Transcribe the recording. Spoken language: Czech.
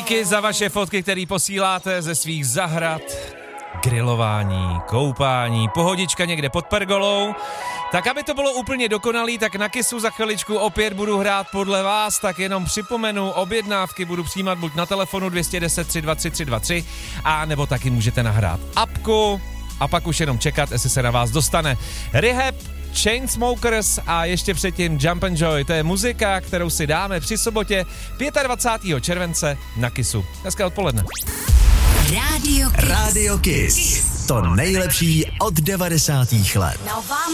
Díky za vaše fotky, které posíláte ze svých zahrad, grilování, koupání, pohodička někde pod pergolou. Tak aby to bylo úplně dokonalý, tak na Kissu za chviličku opět budu hrát podle vás, tak jenom připomenu, objednávky budu přijímat buď na telefonu 210 323 323, a nebo taky můžete nahrát apku a pak už jenom čekat, jestli se na vás dostane. Rehab, Chainsmokers a ještě předtím Jump and Joy, to je muzika, kterou si dáme při sobotě 25. července na Kissu. Dneska odpoledne. Radio Kiss. To nejlepší od 90. let.